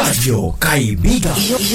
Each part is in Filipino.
Radyo Kaibigan.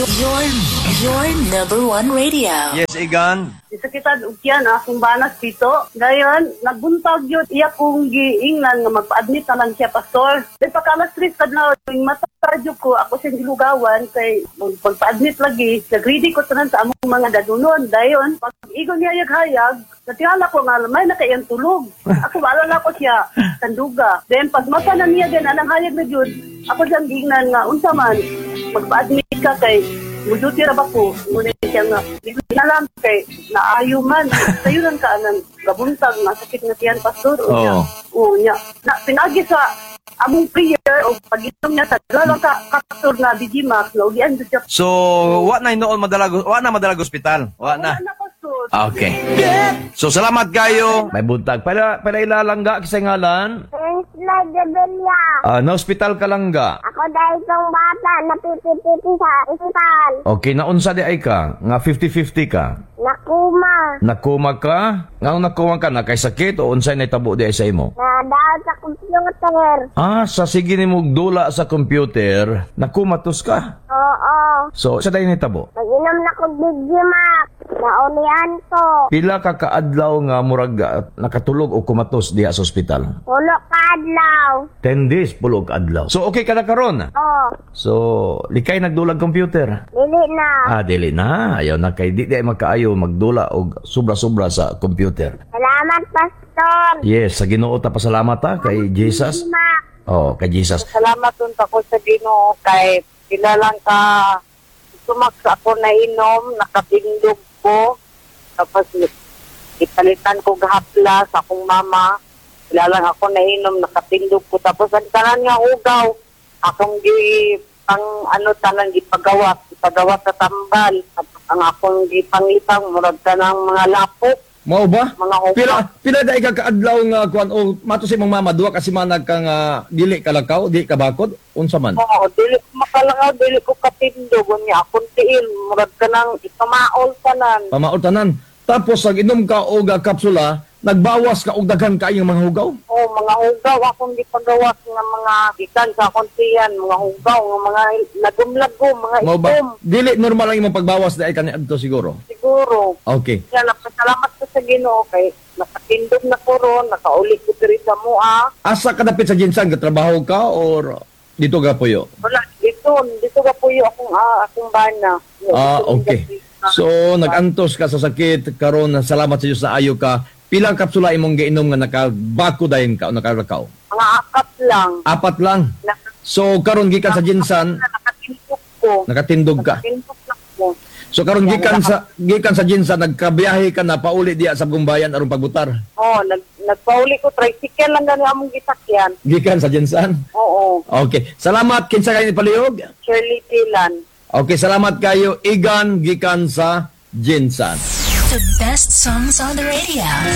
Your number one radio. Yes, Igan. Isa kita ukyan akong banas pito. Gayon, nagbuntag yun. Iya kong giingnan nga magpa-admit na lang siya, pastor. Then pagkalas 3 kadlaw, yung matadyo ko, ako siyang gilugawan, kay pagpa-admit lagi, nag-ready ko tanan sa among mga dadunon. Dayon, pag igon niya hayag, natihala ko nga, may nakayang tulog. Ako, maalala ko siya, kanduga. Then pag masa na niya din, anang hayag na yun, ako siyang giingnan nga, unsa man, magpa-admit ka kay muduti ra ba ko? Muna siya nga, lang kay naayo man. Sayo lang ka anang gabuntag na sakit na siyan, pastor. O niya. Pinagi sa among prayer o pag-inom niya sa dalang pastor na Digimax na ulian siya. So, wa na madalag ospital? Wa na. Pastor. Okay. So, salamat kayo. May buntag. Para ilalangga kisay ngalan? Like Gabelia. Na hospital ka lang ga? Ako dahil itong bata na pipi-pipi sa ospital. Okay, naunsa di ay ka? Nga 50-50 ka? Nakuma. Nakuma ka? Nga nakuma ka na kay sakit o unsay na itabo di ay sa imo? Nadaan sa computer. Sa sige ni mong dula sa computer, nakumatos ka? Oo. So, sa dayon itabo? Mag-inom na kong Digimax. Naulian ko. Pila ka kaadlaw nga murag nakatulog o kumatos diha sa ospital? Pulo kadlaw. 10 days pulog adlaw. So okay ka na karon? Oo. So likay nagdulag computer? Dili na. Dili na. Ayaw na kay di makaayo magdula og sobra-sobra sa computer. Salamat, pastor. Yes, sa Ginoo ta pasalamat kay Jesus. Digimax. Kay Jesus. Salamat unta ko sa Ginoo kay kilalang ka sumaksa ako na inom, nakatindog ko. Tapos ipalitan ko gahapla sa akong mama. Kilalang ako na inom, nakatindog ko. Tapos ang tanan nga ugaw, akong tanan ipagawas sa tambal. Tapos ang akong gipanglipang, murag tanang mga lapok. Mao ba? Mga ugaw. Pila dai ka kaadlaw nga kuan o mato si mong mama duwa kasi manag ka nga dili ka lakaw, di ka bakod unsa man? Oo, dili ko makalangaw, dili ko katindog unya akong tiil, murag tanang ipamaol tanan. Pamaol tanan. Tapos pag inom ka og kapsula, nagbawas ka og daghan kaayong mga hugaw? Oo, mga hugaw akong gipagawas nga mga gikan sa akong tiyan, mga hugaw nga mga lagom-lagom, mga Mao ba? itom. Dili normal lang imong pagbawas dai kaniadto siguro. Siguro. Okay. Kaya napasalamat ko sa Ginoo kay nakatindog na ko ron, nakaulit ko diri sa mua. Asa ka dapit sa Jinsan katrabaho ka or dito ka puyo? Wala dito ka puyo akong bana. Okay. So nagantos ka sa sakit karon salamat sa Dios na ayo ka. Pilang kapsula imong giinom nga nakabako dayon ka o nakalakaw? Mga akat lang. 4 lang. So karon gikan sa Jinsan Nakatindog ko. nakatindog ka. Nakatindog lang ko. So karon gikan sa Jinsan nagkabiyahe ka na pauli diya sa Gumbayan aron pagbutar. Oo, nagpauli ko tricycle lang gani among gisakyan. Gikan sa Jinsan. Oo. Okay. Salamat kinsa kay ni palihog. Shirley Tilan. Okay, salamat kayo Igan gikan sa Jinsan. The best songs on the radio.